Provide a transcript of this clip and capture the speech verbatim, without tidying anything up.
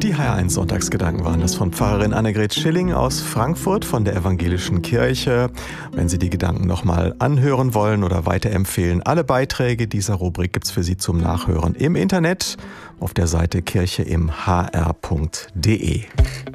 Die H R eins Sonntagsgedanken waren das von Pfarrerin Annegret Schilling aus Frankfurt von der Evangelischen Kirche. Wenn Sie die Gedanken nochmal anhören wollen oder weiterempfehlen, alle Beiträge dieser Rubrik gibt's für Sie zum Nachhören im Internet auf der Seite kirche im h r punkt d e.